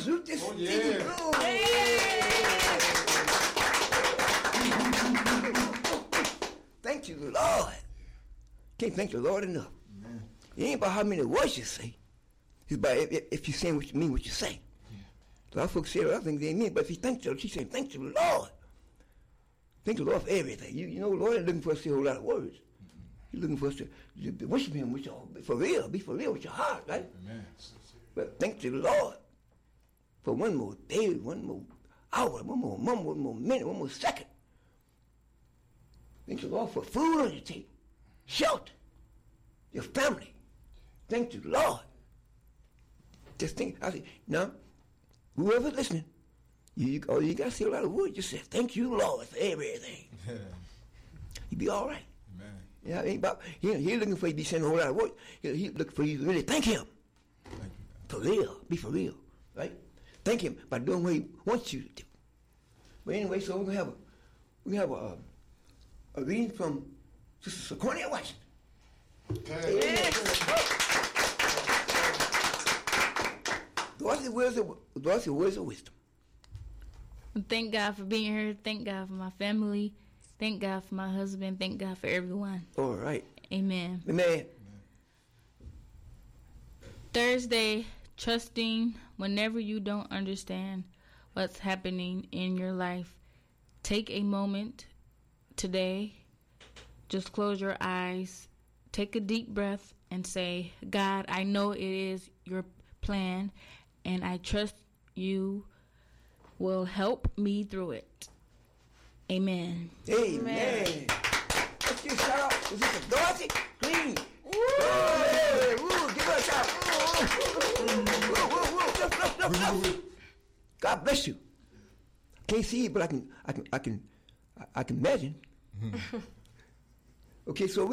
salute this yeah. Thank you, Lord. Can't thank the Lord enough. Amen. It ain't about how many words you say. It's about if you say what you mean, what you say. Yeah. So our folks say other things they mean, but if you thank the Lord, she's saying, thank you, Lord. Thank the Lord for everything. You know, the Lord ain't looking for us to say a whole lot of words. Mm-hmm. He's looking for us to worship Him with your, for real. Be for real with your heart, right? Amen. But thank the Lord for one more day, one more hour, one more moment, one more minute, one more second. Thank the Lord for food on your table, shelter, your family. Thank the Lord. Just think, I say, now, whoever's listening, you got to say a lot of words. Just say, thank you, Lord, for everything. Yeah. You be all right. Amen. Yeah, ain't about, he ain't looking for you to be saying a whole lot of words. He looking for you to really thank Him. Thank you. For real. Be for real. Right? Thank Him by doing what He wants you to do. But anyway, so we're going to have a reading from Sister Cornelia Washington. Okay. Yes. Dorothy, words of wisdom. Thank God for being here. Thank God for my family. Thank God for my husband. Thank God for everyone. All right. Amen. Amen. Thursday, trusting whenever you don't understand what's happening in your life. Take a moment today. Just close your eyes. Take a deep breath and say, God, I know it is your plan, and I trust you will help me through it. Amen. Amen. Let's give a shout out to Sister Dorothy Green. Hey, give her a shout. God bless you. Can't see it, but I can imagine. Okay, so